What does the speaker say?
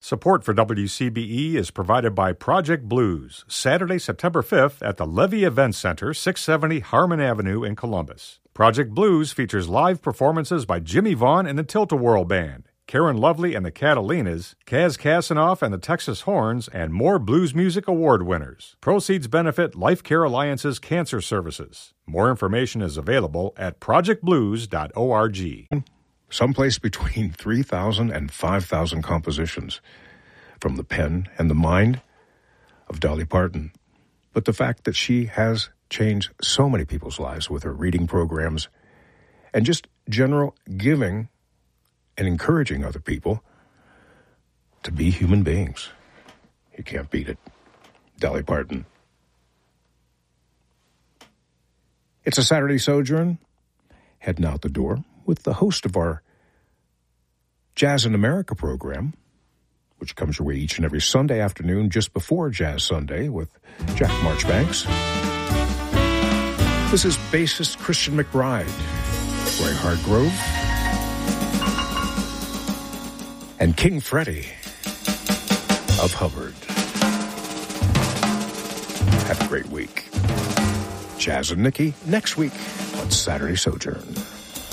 Support for WCBE is provided by Project Blues, Saturday, September 5th at the Levy Event Center, 670 Harmon Avenue in Columbus. Project Blues features live performances by Jimmy Vaughn and the Tilt-A-Whirl Band, Karen Lovely and the Catalinas, Kaz Kasanoff and the Texas Horns, and more blues music award winners. Proceeds benefit Life Care Alliance's cancer services. More information is available at projectblues.org. Someplace between 3,000 and 5,000 compositions from the pen and the mind of Dolly Parton. But the fact that she has changed so many people's lives with her reading programs and just general giving and encouraging other people to be human beings. You can't beat it. Dolly Parton. It's a Saturday Sojourn. Heading out the door with the host of our Jazz in America program, which comes your way each and every Sunday afternoon just before Jazz Sunday with Jack Marchbanks. This is bassist Christian McBride, Roy Hargrove, and King Freddie of Hubbard. Have a great week. Jazz and Nikki next week on Saturday Sojourn.